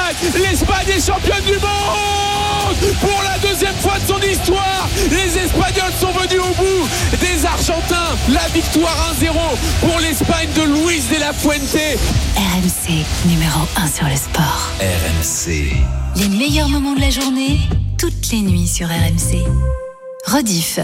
L'Espagne est championne du monde pour la deuxième fois de son histoire. Les Espagnols sont venus au bout des Argentins. La victoire 1-0 pour l'Espagne de Luis de la Fuente. RMC, numéro 1 sur le sport. RMC. Les meilleurs moments de la journée, toutes les nuits sur RMC. Rediff.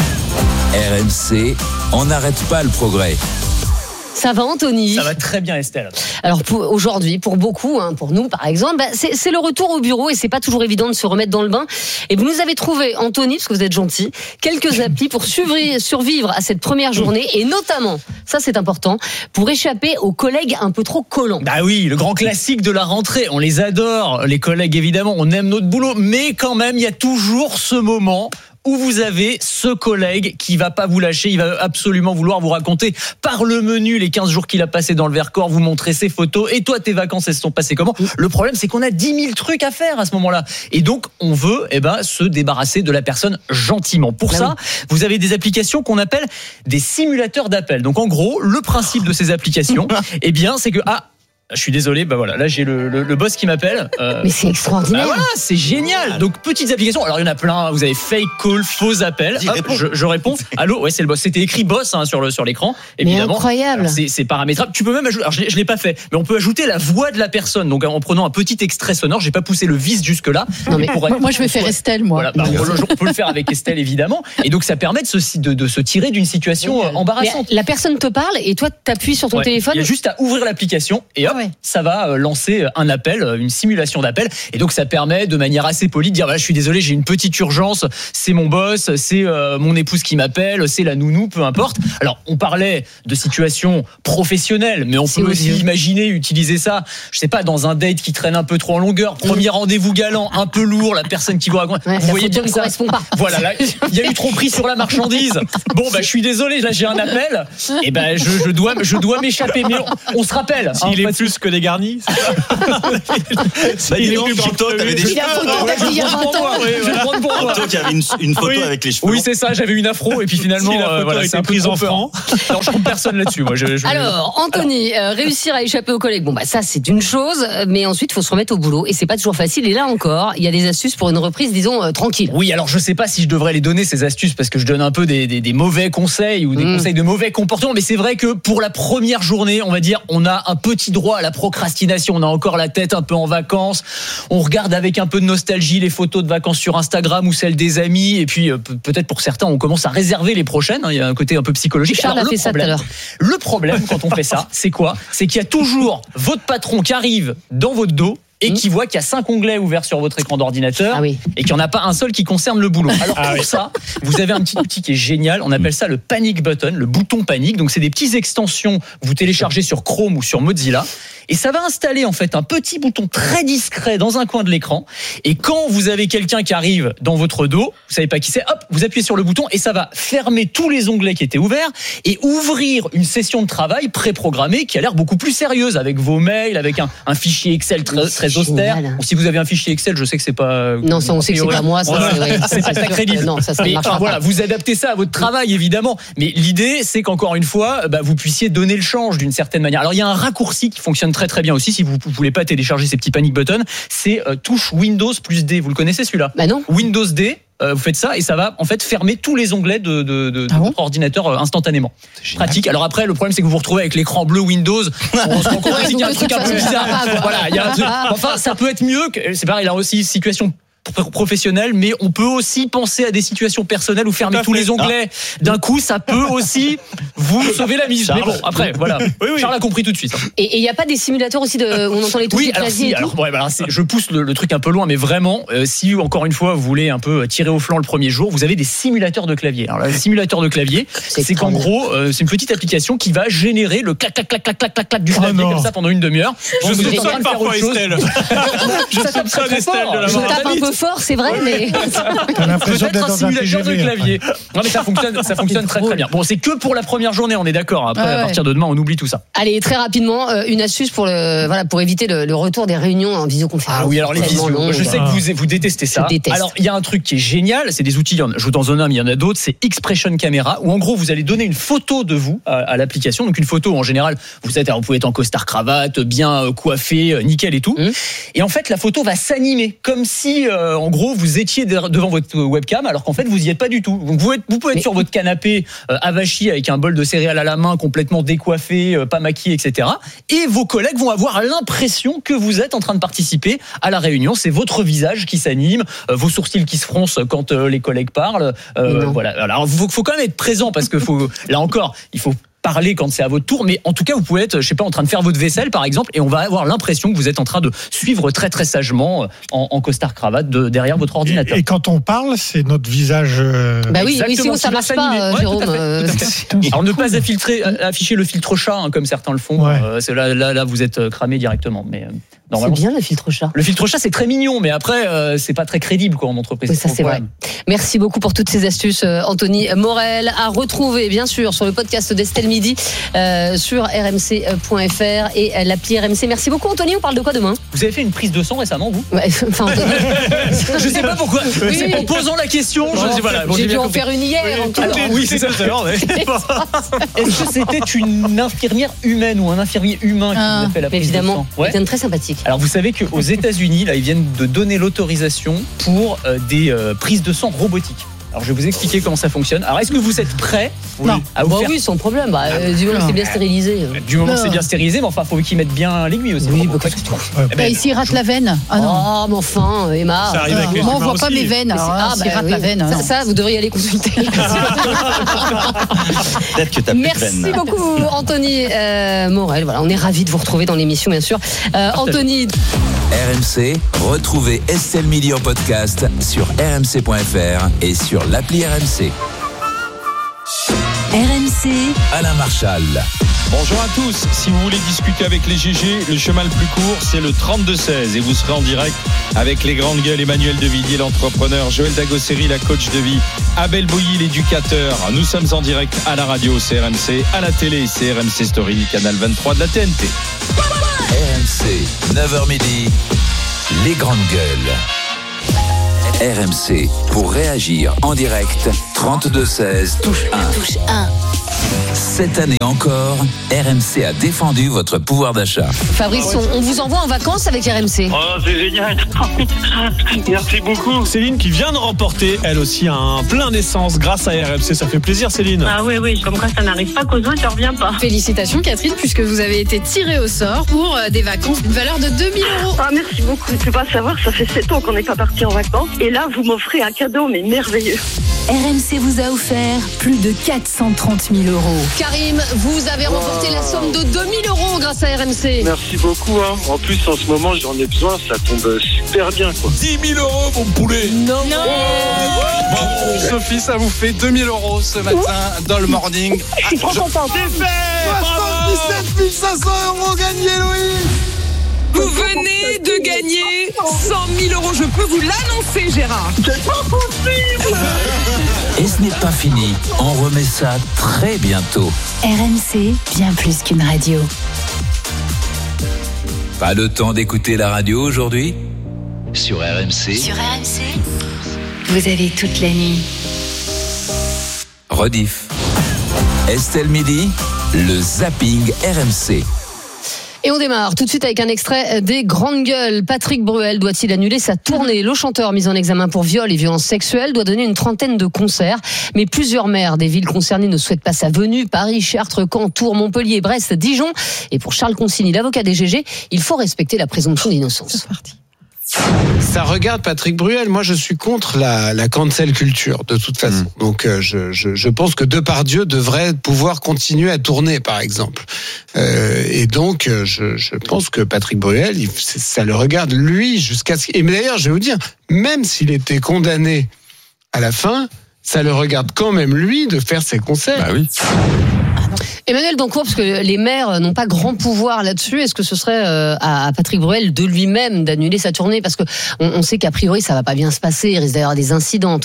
RMC, on n'arrête pas le progrès. Ça va, Anthony? Ça va très bien, Estelle. Alors aujourd'hui, pour beaucoup, pour nous par exemple, c'est le retour au bureau et c'est pas toujours évident de se remettre dans le bain. Et vous nous avez trouvé, Anthony, parce que vous êtes gentil, quelques applis pour survivre à cette première journée et notamment, ça c'est important, pour échapper aux collègues un peu trop collants. Bah oui, le grand classique de la rentrée. On les adore, les collègues évidemment, on aime notre boulot, mais quand même, il y a toujours ce moment où vous avez ce collègue qui va pas vous lâcher, il va absolument vouloir vous raconter par le menu les 15 jours qu'il a passé dans le Vercors, vous montrer ses photos, et toi tes vacances elles se sont passées comment? Le problème c'est qu'on a 10 000 trucs à faire à ce moment-là, et donc on veut se débarrasser de la personne gentiment. Pour ça, vous avez des applications qu'on appelle des simulateurs d'appel. Donc en gros, le principe de ces applications, c'est que je suis désolé, là j'ai le boss qui m'appelle. Mais c'est extraordinaire. Voilà, c'est génial. Donc petites applications. Alors il y en a plein. Vous avez fake call, faux appel. Je réponds. Allô, ouais c'est le boss. C'était écrit boss sur l'écran. Évidemment. Mais incroyable. Alors, c'est paramétrable. Tu peux même ajouter. Alors je l'ai pas fait, mais on peut ajouter la voix de la personne. Donc en prenant un petit extrait sonore. J'ai pas poussé le vice jusque là. Non mais moi je vais faire Estelle moi. Voilà, on peut le faire avec Estelle évidemment. Et donc ça permet de se tirer d'une situation embarrassante. Mais la personne te parle et toi t'appuies sur ton téléphone. Il y a juste à ouvrir l'application et ça va lancer un appel, une simulation d'appel, et donc ça permet de manière assez polie de dire je suis désolé, j'ai une petite urgence, c'est mon boss, c'est mon épouse qui m'appelle, c'est la nounou, peu importe. Alors on parlait de situation professionnelle, mais on peut aussi imaginer utiliser ça, je sais pas, dans un date qui traîne un peu trop en longueur, premier rendez-vous galant, un peu lourd, la personne qui vous raconte, vous voyez bien que ça correspond pas. Voilà, là il y a eu trop pris sur la marchandise. Bon je suis désolé, là j'ai un appel, et je dois m'échapper, mais on se rappelle. S'il est plus que des garnis. Ça y est, Anto, t'avais des cheveux. Je Anto, avait une photo avec les cheveux. Oui, c'est ça, j'avais une afro et puis finalement, c'est un prise en franc. Alors, je compte personne là-dessus, moi. Alors, Anthony, réussir à échapper aux collègues, ça c'est une chose, mais ensuite, il faut se remettre au boulot et c'est pas toujours facile. Et là encore, il y a des astuces pour une reprise, disons, tranquille. Oui, alors je sais pas si je devrais les donner, ces astuces, parce que je donne un peu des mauvais conseils ou des conseils de mauvais comportement, mais c'est vrai que pour la première journée, on va dire, on a un petit droit à la procrastination. On a encore la tête un peu en vacances. On regarde avec un peu de nostalgie les photos de vacances sur Instagram ou celles des amis. Et puis, peut-être pour certains, on commence à réserver les prochaines. Il y a un côté un peu psychologique. Charles a fait ça tout à l'heure. Le problème, quand on fait ça, c'est quoi? C'est qu'il y a toujours votre patron qui arrive dans votre dos et qui voit qu'il y a 5 onglets ouverts sur votre écran d'ordinateur et qu'il n'y en a pas un seul qui concerne le boulot. Alors pour ça, vous avez un petit outil qui est génial, on appelle ça le panic button, le bouton panique. Donc c'est des petites extensions que vous téléchargez sur Chrome ou sur Mozilla et ça va installer en fait un petit bouton très discret dans un coin de l'écran, et quand vous avez quelqu'un qui arrive dans votre dos, vous savez pas qui c'est, vous appuyez sur le bouton et ça va fermer tous les onglets qui étaient ouverts et ouvrir une session de travail préprogrammée qui a l'air beaucoup plus sérieuse, avec vos mails, avec un fichier Excel très austère. Ou si vous avez un fichier Excel, je sais que c'est pas. Non, ça on sait que c'est pas moi. C'est pas très crédible. Non, ça marche pas. Voilà, vous adaptez ça à votre travail évidemment. Mais l'idée, c'est qu'encore une fois, vous puissiez donner le change d'une certaine manière. Alors il y a un raccourci qui fonctionne très très bien aussi. Si vous voulez pas télécharger ces petits panic buttons, c'est touche Windows plus D. Vous le connaissez celui-là? Non. Windows D. Vous faites ça et ça va en fait fermer tous les onglets de votre ordinateur instantanément. Pratique. Alors après, le problème c'est que vous vous retrouvez avec l'écran bleu Windows. On se rend compte qu'il y a un truc un peu bizarre. Voilà, il y a un truc. Enfin, ça peut être mieux. C'est pareil, il y a aussi situation professionnel, mais on peut aussi penser à des situations personnelles où fermer tous les onglets d'un coup, ça peut aussi vous sauver la mise. Mais bon, après, voilà. Charles a compris tout de suite. Et il n'y a pas des simulateurs aussi où on entend les touches clavier et tout. Je pousse le truc un peu loin, mais vraiment, si encore une fois vous voulez un peu tirer au flanc le premier jour, vous avez des simulateurs de clavier. Alors, le simulateur de clavier, c'est qu'en gros, c'est une petite application qui va générer le clac clac clac clac clac clac clac du clavier comme ça pendant une demi-heure. Je soupçonne parfois Estelle. Je soupçonne Estelle de la je tape un peu fort, c'est vrai, mais T'as l'impression peut-être d'être un dans un simulateur de TGV. clavier. Non mais ça fonctionne très très bien. Bon, c'est que pour la première journée, on est d'accord. Après, à partir de demain, on oublie tout ça. allez, très rapidement, une astuce pour éviter le retour des réunions en visioconférence. Ah oui, alors les visios, je sais que vous détestez ça. Je déteste. Alors, il y a un truc qui est génial, c'est des outils, je vous en donne un, mais il y en a d'autres, c'est Expression Camera, où en gros, vous allez donner une photo de vous à l'application. Donc une photo, en général, vous pouvez être en costard cravate, bien coiffé, nickel et tout. Et en fait, la photo va s'animer, comme si, en gros, vous étiez devant votre webcam, alors qu'en fait, vous y êtes pas du tout. Donc vous pouvez être sur votre canapé, avachi, avec un bol de céréales à la main, complètement décoiffé, pas maquillé, etc. Et vos collègues vont avoir l'impression que vous êtes en train de participer à la réunion. C'est votre visage qui s'anime, vos sourcils qui se froncent quand les collègues parlent. Voilà. Alors, faut quand même être présent parce que là encore, il faut parler quand c'est à votre tour, mais en tout cas, vous pouvez être, en train de faire votre vaisselle, par exemple, et on va avoir l'impression que vous êtes en train de suivre très très sagement en costard cravate derrière votre ordinateur. Et quand on parle, c'est notre visage. Bah oui, sinon ça marche pas, Jérôme. Tout à fait. Alors ne pas afficher le filtre chat, comme certains le font. Là, vous êtes cramé directement. Mais c'est bien le filtre chat. Le filtre chat, c'est très mignon, mais après, c'est pas très crédible en entreprise. Oui, ça c'est vrai. Merci beaucoup pour toutes ces astuces, Anthony Morel, à retrouver bien sûr sur le podcast d'Estelle Midi, sur rmc.fr et l'appli RMC. Merci beaucoup, Anthony. On parle de quoi demain? Vous avez fait une prise de sang récemment, vous? Enfin, je sais pas pourquoi. Oui. C'est en posant la question. J'ai dû en faire une hier. Oui, c'est ça. Est-ce que c'était une infirmière humaine ou un infirmier humain qui vous a fait la prise de sang? Quelqu'un de très sympathique. Alors vous savez qu'aux États-Unis, là, ils viennent de donner l'autorisation pour des prises de sang robotiques. Alors je vais vous expliquer comment ça fonctionne. Alors est-ce que vous êtes prêts? Non. Oui, sans problème. Du moment que c'est bien stérilisé. Du moment que c'est bien stérilisé, mais enfin, faut qu'ils mettent bien l'aiguille aussi. Oui, ici, il rate la veine. Ah non. Oh, mais enfin, Emma. Ça arrive avec les Moi, on voit aussi. pas mes veines. Il rate la veine. Ça, vous devriez aller consulter. Peut-être que t'as plus de veine. Merci beaucoup, Anthony Morel. Voilà, on est ravis de vous retrouver dans l'émission, bien sûr. Anthony. RMC, retrouvez Estelle Midi en podcast sur rmc.fr et sur l'appli RMC. RMC, Alain Marchal. Bonjour à tous, si vous voulez discuter avec les GG, le chemin le plus court, c'est le 32-16 et vous serez en direct avec les grandes gueules Emmanuel Devilliers, l'entrepreneur, Joël Dagosseri, la coach de vie, Abel Bouilly, l'éducateur. Nous sommes en direct à la radio, c'est RMC, à la télé, c'est RMC Story, canal 23 de la TNT. RMC, 9h midi, les grandes gueules. RMC, pour réagir en direct, 32-16, touche 1. Cette année encore, RMC a défendu votre pouvoir d'achat. Fabrice, on vous envoie en vacances avec RMC. Oh, c'est génial. Merci beaucoup. Céline qui vient de remporter, elle aussi, un plein d'essence grâce à RMC. Ça fait plaisir, Céline. Ah oui, comme quoi ça n'arrive pas qu'aux autres, ça revient pas. Félicitations, Catherine, puisque vous avez été tirée au sort pour des vacances d'une valeur de 2 000 €. Ah, merci beaucoup. Je ne peux pas savoir, ça fait 7 ans qu'on n'est pas parti en vacances. Et là, vous m'offrez un cadeau, mais merveilleux. RMC vous a offert plus de 430 000 €. Karim, vous avez remporté la somme de 2 000 € grâce à RMC. Merci beaucoup. En plus, en ce moment, j'en ai besoin. Ça tombe super bien, quoi. 10 000 €, mon poulet. Non. Bravo, Sophie, ça vous fait 2 000 € ce matin dans le morning. Je suis trop contente. 77 500 € gagnés, Louis. Vous venez de gagner 100 000 €. Je peux vous l'annoncer, Gérard. C'est pas possible. Et ce n'est pas fini, on remet ça très bientôt. RMC, bien plus qu'une radio. Pas le temps d'écouter la radio aujourd'hui? Sur RMC. Sur RMC, vous avez toute la nuit. Rediff. Estelle Midi, le zapping RMC. Et on démarre tout de suite avec un extrait des Grandes Gueules. Patrick Bruel doit-il annuler sa tournée? Le chanteur mis en examen pour viol et violences sexuelles doit donner une trentaine de concerts. Mais plusieurs maires des villes concernées ne souhaitent pas sa venue. Paris, Chartres, Caen, Tours, Montpellier, Brest, Dijon. Et pour Charles Consigny, l'avocat des GG, il faut respecter la présomption d'innocence. C'est parti. Ça regarde Patrick Bruel. Moi, je suis contre la cancel culture, de toute façon. Donc, je pense que Depardieu devrait pouvoir continuer à tourner, par exemple. Et donc, je pense que Patrick Bruel, ça le regarde, lui, jusqu'à ce... Et d'ailleurs, je vais vous dire, même s'il était condamné à la fin, ça le regarde quand même, lui, de faire ses concerts. Bah oui. Emmanuel Dancourt, parce que les maires n'ont pas grand pouvoir là-dessus, est-ce que ce serait à Patrick Bruel de lui-même d'annuler sa tournée, parce que on sait qu'a priori ça va pas bien se passer, il risque d'avoir des incidents,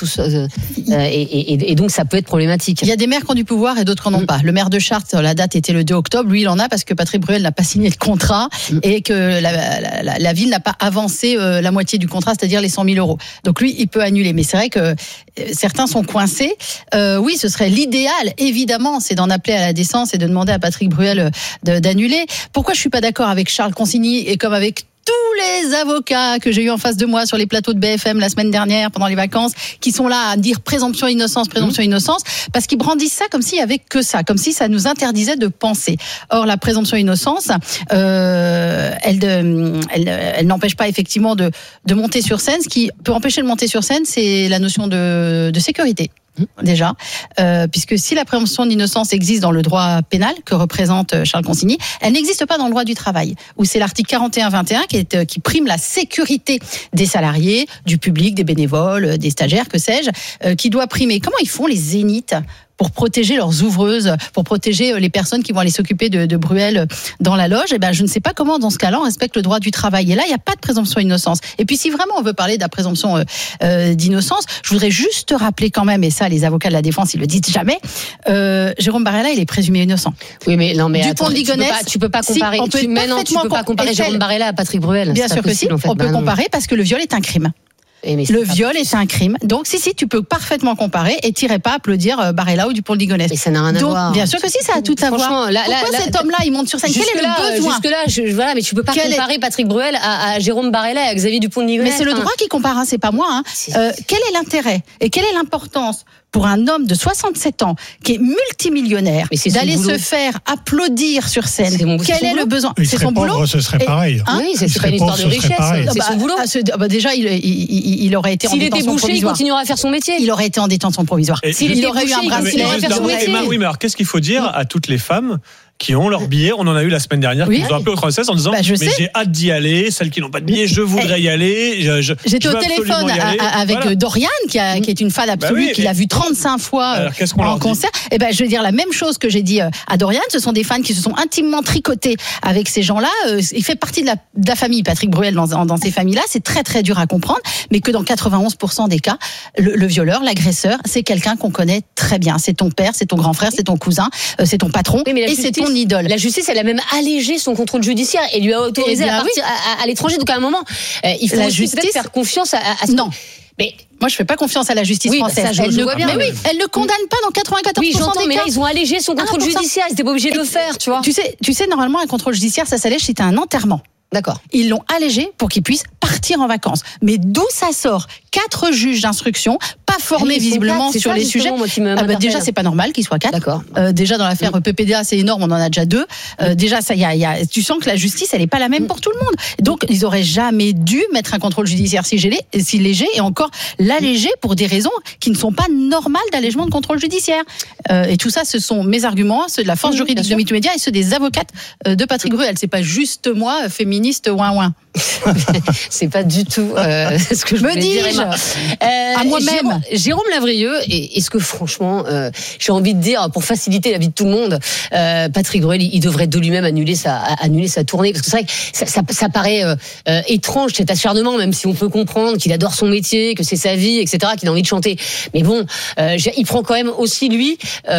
et donc ça peut être problématique. Il y a des maires qui ont du pouvoir et d'autres qui n'en ont pas. Le maire de Chartres, la date était le 2 octobre, lui il en a parce que Patrick Bruel n'a pas signé le contrat et que la ville n'a pas avancé la moitié du contrat, c'est-à-dire les 100 000 euros. Donc lui il peut annuler, mais c'est vrai que certains sont coincés. Oui, ce serait l'idéal, évidemment, c'est d'en appeler à la décence et de demander à Patrick Bruel d'annuler. Pourquoi je suis pas d'accord avec Charles Consigny et comme avec tous les avocats que j'ai eu en face de moi sur les plateaux de BFM la semaine dernière pendant les vacances, qui sont là à dire présomption innocence, parce qu'ils brandissent ça comme s'il y avait que ça, comme si ça nous interdisait de penser. Or, la présomption innocence, elle n'empêche pas effectivement de monter sur scène. Ce qui peut empêcher de monter sur scène, c'est la notion de sécurité. Déjà, puisque si la présomption d'innocence existe dans le droit pénal que représente Charles Consigny, elle n'existe pas dans le droit du travail, où c'est l'article 41-21 qui prime la sécurité des salariés, du public, des bénévoles, des stagiaires, que sais-je, qui doit primer. Comment ils font les zéniths pour protéger leurs ouvreuses, pour protéger les personnes qui vont aller s'occuper de Bruel dans la loge? Je ne sais pas comment, dans ce cas-là, on respecte le droit du travail. Et là, il n'y a pas de présomption d'innocence. Et puis, si vraiment on veut parler de la présomption d'innocence, je voudrais juste rappeler quand même, et ça, les avocats de la défense, ils le disent jamais, Jérôme Barella, il est présumé innocent. Oui, mais non, mais Dupont de Ligonnès, tu peux pas comparer. Tu peux pas comparer Jérôme Barella à Patrick Bruel. Bien sûr que si. On peut comparer parce que le viol est un crime. Le viol est un crime. Donc, si, tu peux parfaitement comparer et t'irais pas applaudir Barella ou Dupont de Ligonnès. Mais ça n'a rien à voir. Bien sûr que si, ça a tout à voir. Pourquoi cet homme-là, il monte sur scène? Quel est le besoin? Jusque-là, voilà, mais tu peux pas comparer Patrick Bruel à Jérôme Barella et à Xavier Dupont de Ligonnès. Mais c'est le droit qui compare, c'est pas moi. Quel est l'intérêt et quelle est l'importance pour un homme de 67 ans qui est multimillionnaire d'aller se faire applaudir sur scène? Quel est le besoin? C'est son boulot. Ce serait pareil. Oui, c'est pas une histoire de richesse. C'est son boulot. Déjà, il aurait été en détention provisoire. S'il était bouché, il continuerait à faire son métier. Il aurait été en détention provisoire. S'il aurait eu un bracelet, il aurait fait son métier. Oui, mais alors qu'est-ce qu'il faut dire à toutes les femmes qui ont leur billet? On en a eu la semaine dernière, qui nous ont appelé au 36 en disant mais j'ai hâte d'y aller, celles qui n'ont pas de billet, je voudrais y aller. J'étais au téléphone avec Doriane, qui est une fan absolue, qui l'a vu 35 fois en concert. Je veux dire la même chose que j'ai dit à Doriane. Ce sont des fans qui se sont intimement tricotés avec ces gens-là. Il fait partie de la famille Patrick Bruel dans ces familles-là. C'est très très dur à comprendre, mais que dans 91% des cas, le violeur, l'agresseur, c'est quelqu'un qu'on connaît très bien. C'est ton père, c'est ton grand frère, c'est ton cousin, c'est ton patron, et c'est ton idole. La justice, elle a même allégé son contrôle judiciaire et lui a autorisé à partir à l'étranger. Donc à un moment, il faut peut-être faire confiance à ce... Non. Mais moi, je fais pas confiance à la justice française. Ça, je vois bien. Mais oui, elle ne condamne pas dans 94% des cas. Mais là, ils ont allégé son contrôle judiciaire. Ils n'étaient pas obligés de le faire, tu vois. Tu sais, normalement, un contrôle judiciaire, ça s'allège si t'as un enterrement. D'accord. Ils l'ont allégé pour qu'ils puissent partir en vacances. Mais d'où ça sort? 4 juges d'instruction, pas formés visiblement sur les sujets. Déjà, c'est pas normal qu'ils soient 4. D'accord. Déjà, dans l'affaire PPDA, c'est énorme, on en a déjà 2. Déjà, ça, tu sens que la justice, elle est pas la même pour tout le monde. Donc, ils auraient jamais dû mettre un contrôle judiciaire si léger et encore l'alléger pour des raisons qui ne sont pas normales d'allègement de contrôle judiciaire. Et tout ça, ce sont mes arguments, ceux de la force juridique de MeToo Média et ceux des avocates de Patrick Bruel. C'est pas juste moi, féministe, ouin. C'est pas du tout ce que je me dis. À moi-même. Jérôme Lavrieux, est-ce que franchement, j'ai envie de dire, pour faciliter la vie de tout le monde, Patrick Bruel, il devrait de lui-même annuler sa tournée, parce que c'est vrai que ça paraît étrange cet acharnement, même si on peut comprendre qu'il adore son métier, que c'est sa vie, etc., qu'il a envie de chanter. Mais bon, il prend quand même aussi lui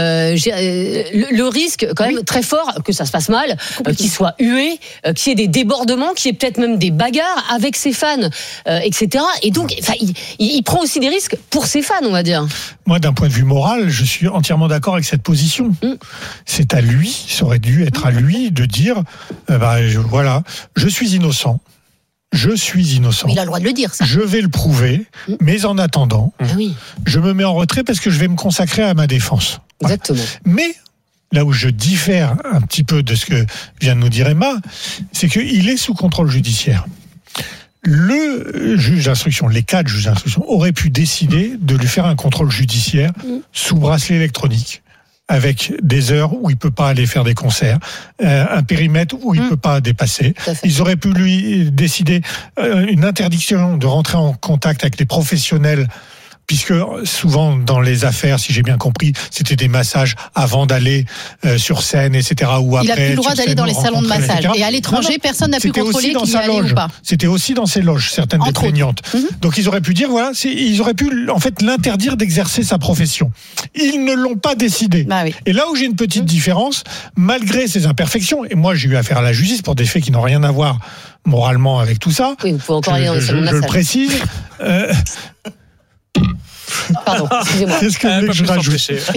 le risque quand même très fort que ça se passe mal, qu'il soit hué, qu'il y ait des débordements, qu'il y ait peut-être même des bagarres avec ses fans, etc. Et donc, il prend aussi des risques pour ses fans, on va dire. Moi, d'un point de vue moral, je suis entièrement d'accord avec cette position. C'est à lui, ça aurait dû être à lui de dire, voilà, je suis innocent. Je suis innocent. Il a le droit de le dire, ça. Je vais le prouver, mais en attendant, je me mets en retrait parce que je vais me consacrer à ma défense. Exactement. Mais là où je diffère un petit peu de ce que vient de nous dire Emma, c'est qu'il est sous contrôle judiciaire. Le juge d'instruction, les 4 juges d'instruction, auraient pu décider de lui faire un contrôle judiciaire sous bracelet électronique, avec des heures où il peut pas aller faire des concerts, un périmètre où il peut pas dépasser. Ils auraient pu lui décider une interdiction de rentrer en contact avec les professionnels puisque souvent dans les affaires, si j'ai bien compris, c'était des massages avant d'aller sur scène, etc. ou après. Il a plus le droit d'aller dans les salons de massage. Et à l'étranger, personne n'a pu contrôler qu'il y allait ou pas. C'était aussi dans ses loges, certaines des plaignantes. Donc ils auraient pu dire, voilà, ils auraient pu en fait l'interdire d'exercer sa profession. Ils ne l'ont pas décidé. Et là où j'ai une petite différence, malgré ses imperfections, et moi j'ai eu affaire à la justice pour des faits qui n'ont rien à voir moralement avec tout ça. Oui, vous pouvez encore aller dans les salons de massage. Je le précise. Pardon, excusez-moi. Qu'est-ce que vous voulez que je rajoute ?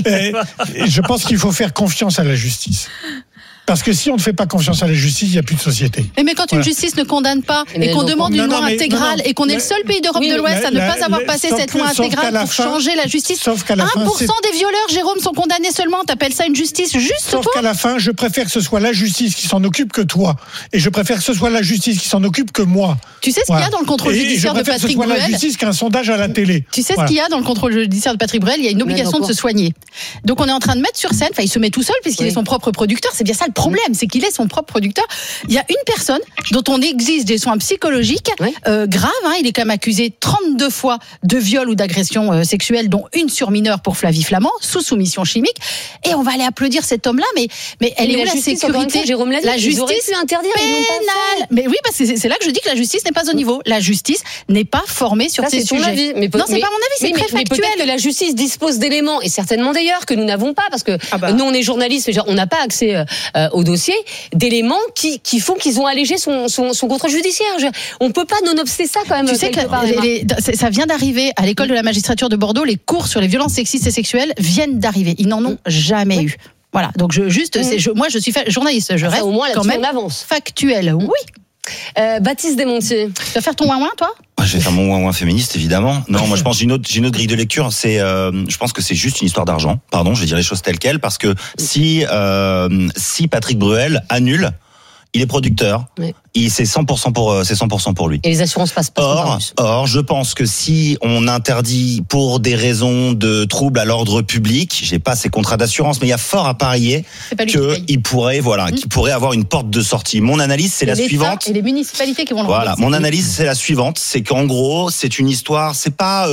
Je pense qu'il faut faire confiance à la justice. Parce que si on ne fait pas confiance à la justice, il n'y a plus de société. Mais quand une justice ne condamne pas et qu'on demande une loi intégrale et qu'on est le seul pays d'Europe de l'Ouest à ne pas avoir passé cette loi intégrale pour changer la justice, 1% des violeurs, Jérôme, sont condamnés seulement. T'appelles ça une justice juste, toi ? Sauf qu'à la fin, je préfère que ce soit la justice qui s'en occupe que toi. Et je préfère que ce soit la justice qui s'en occupe que moi. Tu sais ce qu'il y a dans le contrôle judiciaire de Patrick Bruel ? Je préfère que ce soit la justice qu'un sondage à la télé. Tu sais ce qu'il y a dans le contrôle judiciaire de Patrick Bruel ? Il y a une obligation de se soigner. Donc on est en train de mettre sur scène, il se met tout seul puisqu'il est son propre producteur. C'est bien ça le problème, c'est qu'il est son propre producteur. Il y a une personne dont on exige des soins psychologiques graves. Il est quand même accusé 32 fois de viol ou d'agression sexuelle, dont une sur mineur pour Flavie Flament, sous soumission chimique. Et on va aller applaudir cet homme-là, mais elle est où la sécurité ? Jérôme l'a dit, la justice pu interdire, pénale. Mais oui, parce que c'est là que je dis que la justice n'est pas au niveau. La justice n'est pas formée sur ces sujets. Avis. Non, c'est pas mon avis, c'est très factuel. Mais peut-être que la justice dispose d'éléments, et certainement d'ailleurs que nous n'avons pas, parce que nous on est journalistes, on n'a pas accès au dossier, d'éléments qui font qu'ils ont allégé son contrôle judiciaire. On peut pas non-obster ça quand même. Tu sais que ça vient d'arriver à l'école de la magistrature de Bordeaux, les cours sur les violences sexistes et sexuelles viennent d'arriver. Ils n'en ont jamais eu. Voilà, donc moi je suis journaliste, je reste au moins quand même on avance. Factuel, oui. Baptiste Desmontiers. Tu vas faire ton ouin-ouin, toi ? Je vais faire mon ouin-ouin féministe, évidemment. Non, moi je pense j'ai une autre grille de lecture. Je pense que c'est juste une histoire d'argent. Pardon, je vais dire les choses telles quelles, parce que si Patrick Bruel annule, il est producteur. C'est 100% pour lui. Et les assurances passent pas. Or, je pense que si on interdit pour des raisons de troubles à l'ordre public, j'ai pas ces contrats d'assurance, mais il y a fort à parier qu'il pourrait avoir une porte de sortie. Mon analyse, c'est la suivante. Et les municipalités qui vont le rembourser. Mon analyse, c'est la suivante, c'est qu'en gros, c'est une histoire, c'est pas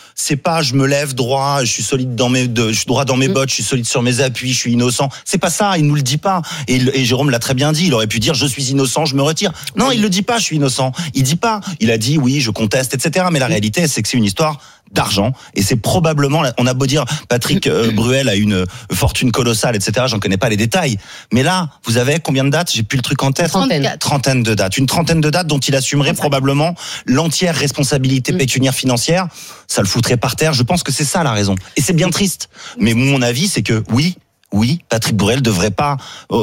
je me lève droit, je suis solide je suis droit dans mes bottes, je suis solide sur mes appuis, je suis innocent. C'est pas ça, il nous le dit pas. Et Jérôme l'a très bien dit, il aurait pu dire je suis innocent, je me retire. Non, il le dit pas, je suis innocent. Il dit pas. Il a dit oui, je conteste, etc. Mais la réalité, c'est que c'est une histoire d'argent. Et c'est probablement, on a beau dire Patrick Bruel a une fortune colossale, etc. J'en connais pas les détails. Mais là, vous avez combien de dates ? J'ai plus le truc en tête. Trentaine de dates. Une trentaine de dates dont il assumerait probablement l'entière responsabilité pécuniaire financière. Ça le foutrait par terre. Je pense que c'est ça la raison. Et c'est bien triste. Mais mon avis, c'est que oui, Patrick Bruel devrait pas